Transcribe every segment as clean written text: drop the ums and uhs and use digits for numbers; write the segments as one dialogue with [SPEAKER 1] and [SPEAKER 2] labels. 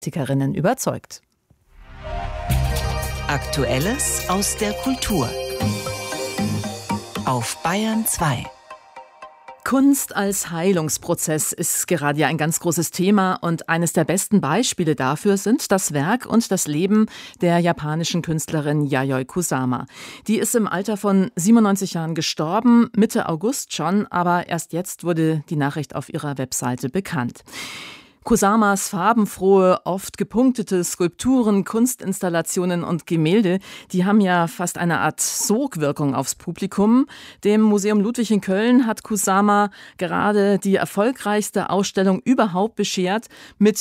[SPEAKER 1] Politikerinnen überzeugt.
[SPEAKER 2] Aktuelles aus der Kultur. Auf Bayern 2.
[SPEAKER 1] Kunst als Heilungsprozess ist gerade ja ein ganz großes Thema und eines der besten Beispiele dafür sind das Werk und das Leben der japanischen Künstlerin Yayoi Kusama. Die ist im Alter von 97 Jahren gestorben, Mitte August schon, aber erst jetzt wurde die Nachricht auf ihrer Webseite bekannt. Kusamas farbenfrohe, oft gepunktete Skulpturen, Kunstinstallationen und Gemälde, die haben ja fast eine Art Sogwirkung aufs Publikum. Dem Museum Ludwig in Köln hat Kusama gerade die erfolgreichste Ausstellung überhaupt beschert mit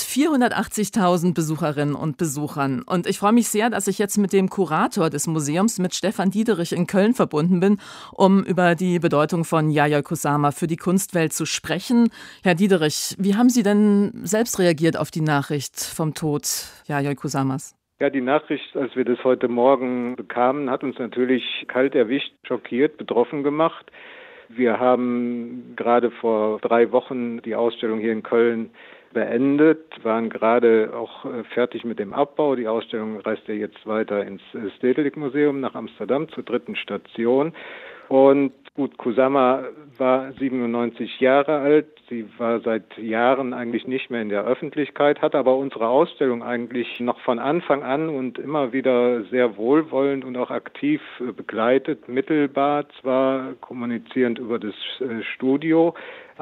[SPEAKER 1] 480.000 Besucherinnen und Besuchern. Und ich freue mich sehr, dass ich jetzt mit dem Kurator des Museums, mit Stefan Diederich in Köln verbunden bin, um über die Bedeutung von Yayoi Kusama für die Kunstwelt zu sprechen. Herr Diederich, wie haben Sie denn selbst reagiert auf die Nachricht vom Tod Yayoi Kusamas?
[SPEAKER 3] Ja, die Nachricht, als wir das heute Morgen bekamen, hat uns natürlich kalt erwischt, schockiert, betroffen gemacht. Wir haben gerade vor 3 Wochen die Ausstellung hier in Köln beendet, waren gerade auch fertig mit dem Abbau. Die Ausstellung reist ja jetzt weiter ins Stedelijk Museum nach Amsterdam zur 3. Station. Und gut, Kusama war 97 Jahre alt. Sie war seit Jahren eigentlich nicht mehr in der Öffentlichkeit, hat aber unsere Ausstellung eigentlich noch von Anfang an und immer wieder sehr wohlwollend und auch aktiv begleitet, mittelbar, zwar kommunizierend über das Studio,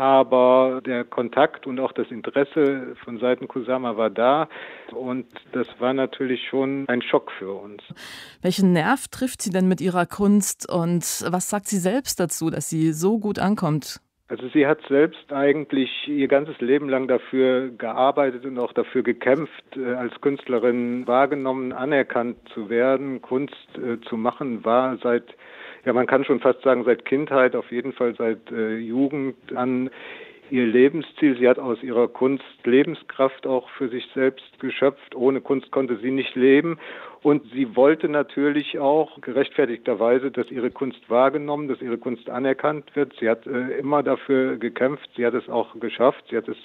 [SPEAKER 3] aber der Kontakt und auch das Interesse von Seiten Kusama war da und das war natürlich schon ein Schock für uns.
[SPEAKER 1] Welchen Nerv trifft sie denn mit ihrer Kunst und was sagt sie selbst dazu, dass sie so gut ankommt?
[SPEAKER 3] Also sie hat selbst eigentlich ihr ganzes Leben lang dafür gearbeitet und auch dafür gekämpft, als Künstlerin wahrgenommen, anerkannt zu werden. Kunst zu machen war man kann schon fast sagen, seit Kindheit, auf jeden Fall seit Jugend an ihr Lebensziel. Sie hat aus ihrer Kunst Lebenskraft auch für sich selbst geschöpft. Ohne Kunst konnte sie nicht leben. Und sie wollte natürlich auch gerechtfertigterweise, dass ihre Kunst wahrgenommen, dass ihre Kunst anerkannt wird. Sie hat immer dafür gekämpft. Sie hat es auch geschafft. Sie hat es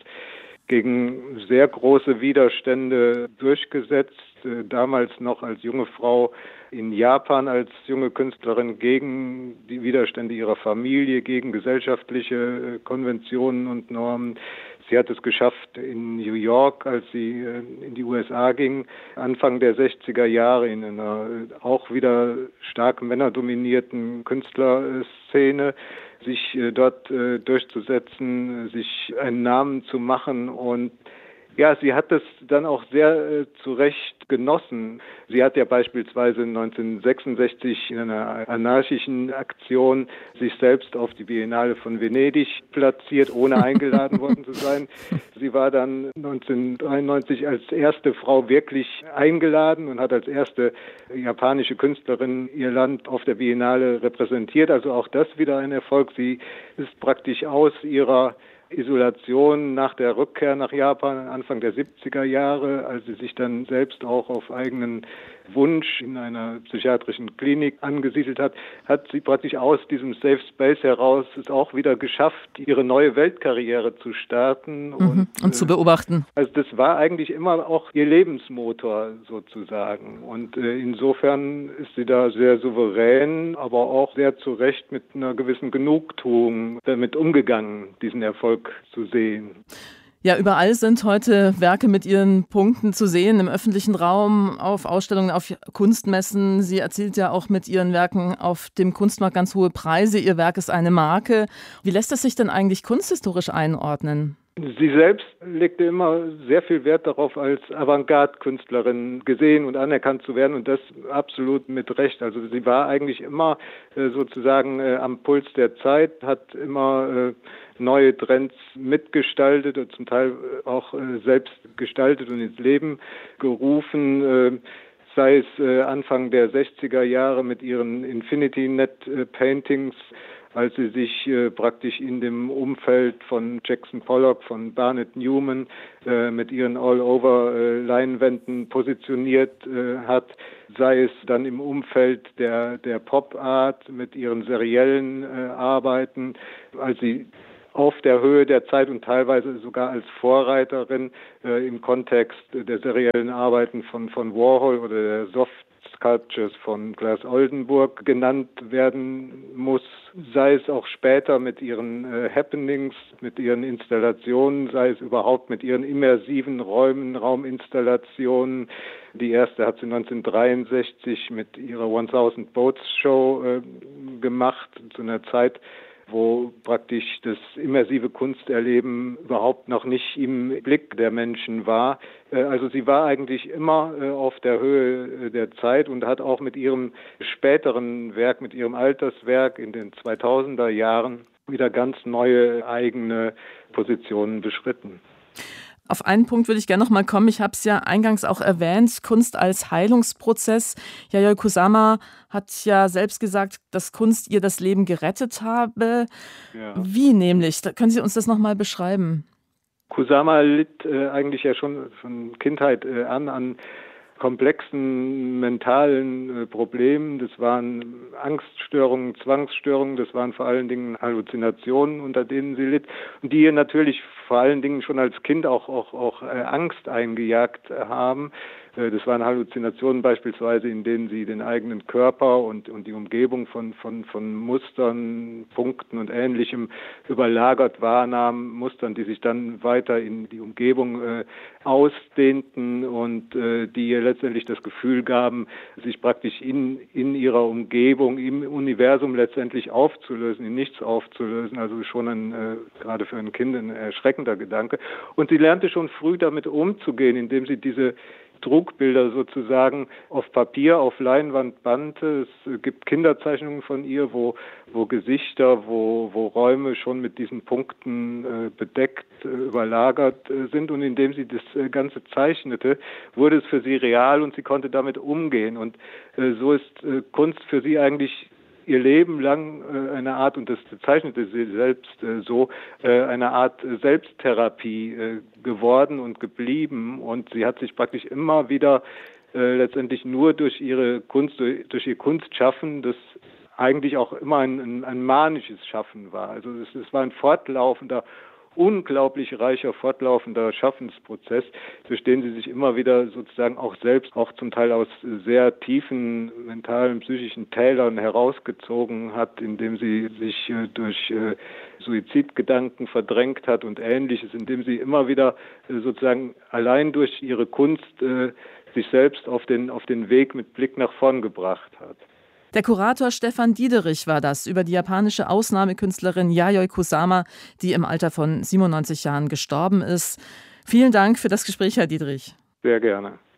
[SPEAKER 3] gegen sehr große Widerstände durchgesetzt. Damals noch als junge Frau in Japan, als junge Künstlerin gegen die Widerstände ihrer Familie, gegen gesellschaftliche Konventionen und Normen. Sie hat es geschafft in New York, als sie in die USA ging, Anfang der 60er Jahre in einer auch wieder stark männerdominierten Künstlerszene, sich dort durchzusetzen, sich einen Namen zu machen und ja, sie hat das dann auch sehr zu Recht genossen. Sie hat ja beispielsweise 1966 in einer anarchischen Aktion sich selbst auf die Biennale von Venedig platziert, ohne eingeladen worden zu sein. Sie war dann 1993 als erste Frau wirklich eingeladen und hat als erste japanische Künstlerin ihr Land auf der Biennale repräsentiert. Also auch das wieder ein Erfolg. Sie ist praktisch aus ihrer Isolation nach der Rückkehr nach Japan Anfang der 70er Jahre, als sie sich dann selbst auch auf eigenen Wunsch in einer psychiatrischen Klinik angesiedelt hat, hat sie praktisch aus diesem Safe Space heraus es auch wieder geschafft, ihre neue Weltkarriere zu starten
[SPEAKER 1] und zu beobachten.
[SPEAKER 3] Also das war eigentlich immer auch ihr Lebensmotor sozusagen und insofern ist sie da sehr souverän, aber auch sehr zu Recht mit einer gewissen Genugtuung damit umgegangen, diesen Erfolg zu sehen.
[SPEAKER 1] Ja, überall sind heute Werke mit ihren Punkten zu sehen, im öffentlichen Raum, auf Ausstellungen, auf Kunstmessen. Sie erzielt ja auch mit ihren Werken auf dem Kunstmarkt ganz hohe Preise. Ihr Werk ist eine Marke. Wie lässt es sich denn eigentlich kunsthistorisch einordnen?
[SPEAKER 3] Sie selbst legte immer sehr viel Wert darauf, als Avantgarde-Künstlerin gesehen und anerkannt zu werden und das absolut mit Recht. Also sie war eigentlich immer sozusagen am Puls der Zeit, hat immer neue Trends mitgestaltet und zum Teil auch selbst gestaltet und ins Leben gerufen. Sei es Anfang der 60er Jahre mit ihren Infinity-Net-Paintings, als sie sich praktisch in dem Umfeld von Jackson Pollock, von Barnett Newman mit ihren All-Over-Leinwänden positioniert hat, sei es dann im Umfeld der Pop-Art mit ihren seriellen Arbeiten, als sie auf der Höhe der Zeit und teilweise sogar als Vorreiterin im Kontext der seriellen Arbeiten von Warhol oder der Soft Sculptures von Glass Oldenburg genannt werden muss, sei es auch später mit ihren Happenings, mit ihren Installationen, sei es überhaupt mit ihren immersiven Räumen, Rauminstallationen. Die erste hat sie 1963 mit ihrer 1000 Boats Show gemacht, zu einer Zeit, wo praktisch das immersive Kunsterleben überhaupt noch nicht im Blick der Menschen war. Also sie war eigentlich immer auf der Höhe der Zeit und hat auch mit ihrem späteren Werk, mit ihrem Alterswerk in den 2000er Jahren wieder ganz neue eigene Positionen beschritten.
[SPEAKER 1] Auf einen Punkt würde ich gerne noch mal kommen. Ich habe es ja eingangs auch erwähnt, Kunst als Heilungsprozess. Yayoi Kusama hat ja selbst gesagt, dass Kunst ihr das Leben gerettet habe. Ja. Wie nämlich? Können Sie uns das noch mal beschreiben?
[SPEAKER 3] Kusama litt eigentlich ja schon von Kindheit an komplexen mentalen Problemen. Das waren Angststörungen, Zwangsstörungen, das waren vor allen Dingen Halluzinationen, unter denen sie litt und die ihr natürlich vor allen Dingen schon als Kind auch Angst eingejagt haben. Das waren Halluzinationen beispielsweise, in denen sie den eigenen Körper und die Umgebung von Mustern, Punkten und Ähnlichem überlagert wahrnahmen, Mustern, die sich dann weiter in die Umgebung ausdehnten und die ihr letztendlich das Gefühl gaben, sich praktisch in ihrer Umgebung, im Universum letztendlich aufzulösen, in nichts aufzulösen. Also schon gerade für ein Kind ein erschreckender Gedanke. Und sie lernte schon früh damit umzugehen, indem sie diese Trugbilder sozusagen auf Papier, auf Leinwand bannte. Es gibt Kinderzeichnungen von ihr, wo Gesichter, wo Räume schon mit diesen Punkten bedeckt, überlagert sind. Und indem sie das Ganze zeichnete, wurde es für sie real und sie konnte damit umgehen. Und so ist Kunst für sie eigentlich ihr Leben lang eine Art, und das zeichnete sie selbst so, eine Art Selbsttherapie geworden und geblieben. Und sie hat sich praktisch immer wieder letztendlich nur durch ihre Kunst, durch ihr Kunstschaffen, das eigentlich auch immer ein manisches Schaffen war. Also es war ein unglaublich reicher, fortlaufender Schaffensprozess, durch den sie sich immer wieder sozusagen auch selbst, auch zum Teil aus sehr tiefen mentalen, psychischen Tälern herausgezogen hat, indem sie sich durch Suizidgedanken verdrängt hat und Ähnliches, indem sie immer wieder sozusagen allein durch ihre Kunst sich selbst auf den Weg mit Blick nach vorn gebracht hat.
[SPEAKER 1] Der Kurator Stefan Diederich war das über die japanische Ausnahmekünstlerin Yayoi Kusama, die im Alter von 97 Jahren gestorben ist. Vielen Dank für das Gespräch, Herr Diederich.
[SPEAKER 3] Sehr gerne.